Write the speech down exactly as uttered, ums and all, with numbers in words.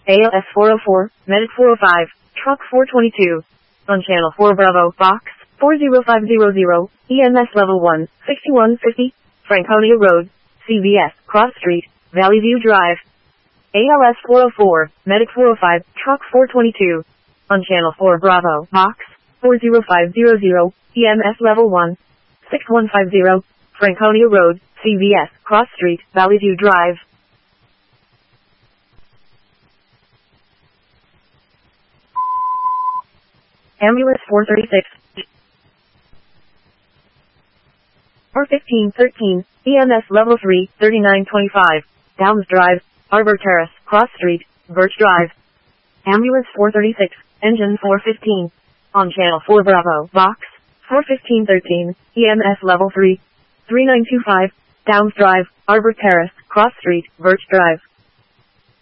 A L S four oh four, Medic four oh five, Truck four twenty-two. On Channel four Bravo, Box four oh five hundred, E M S Level one, sixty-one fifty, Franconia Road, C V S, Cross Street, Valley View Drive. A L S four oh four, Medic four oh five, Truck four twenty-two. On Channel four Bravo, Box four oh five hundred, E M S Level one, sixty-one fifty, Franconia Road, C V S, Cross Street, Valley View Drive. Ambulance four thirty-six. R fifteen thirteen, E M S Level three, thirty-nine twenty-five, Downs Drive, Arbor Terrace, Cross Street, Birch Drive. Ambulance four thirty-six, Engine four fifteen. On Channel four Bravo, Box four fifteen thirteen, E M S Level three, thirty-nine twenty-five, Downs Drive, Arbor Terrace, Cross Street, Birch Drive.